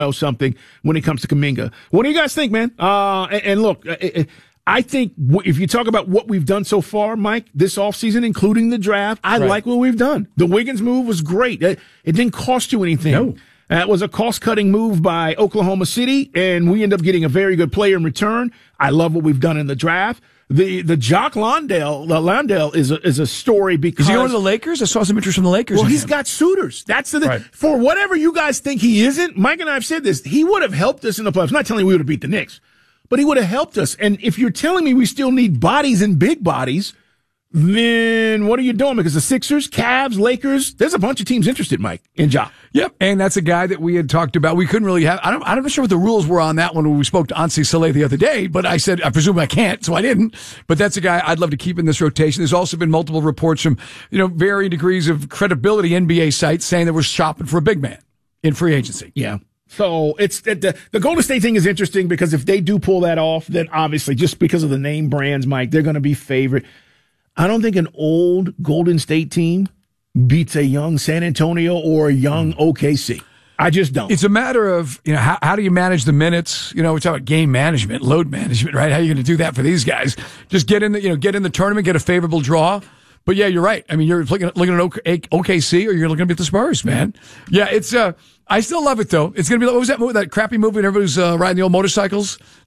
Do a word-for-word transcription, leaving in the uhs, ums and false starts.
know something when it comes to Kuminga. What do you guys think, man? Uh, and, and look, I think if you talk about what we've done so far, Mike, this offseason, including the draft, I right. like what we've done. The Wiggins move was great. It, it didn't cost you anything. No. That was a cost-cutting move by Oklahoma City, and we end up getting a very good player in return. I love what we've done in the draft. The the Jock Landale, Landale is a, is a story because... Is he going to the Lakers? I saw some interest from the Lakers. Well, he's him. got suitors. That's the right. For whatever you guys think he isn't, Mike and I have said this, he would have helped us in the playoffs. I'm not telling you we would have beat the Knicks, but he would have helped us. And if you're telling me we still need bodies and big bodies, then what are you doing? Because the Sixers, Cavs, Lakers, there's a bunch of teams interested, Mike, in Ja. Yep, and that's a guy that we had talked about. We couldn't really have, I don't, I'm not sure what the rules were on that one when we spoke to Ansi Saleh the other day, but I said, I presume I can't, so I didn't. But that's a guy I'd love to keep in this rotation. There's also been multiple reports from, you know, varying degrees of credibility N B A sites saying that we're shopping for a big man in free agency. Yeah. So it's the, the Golden State thing is interesting because if they do pull that off, then obviously just because of the name brands, Mike, they're going to be favored. I don't think an old Golden State team beats a young San Antonio or a young O K C. I just don't. It's a matter of, you know, how, how do you manage the minutes? You know, we're talking about game management, load management, right? How are you going to do that for these guys? Just get in the, you know, get in the tournament, get a favorable draw. But yeah, you're right. I mean, you're looking at, looking at O K C or you're looking at the Spurs, man. Yeah, it's, uh, I still love it though. It's going to be, what was that movie, that crappy movie and everybody was uh, riding the old motorcycles?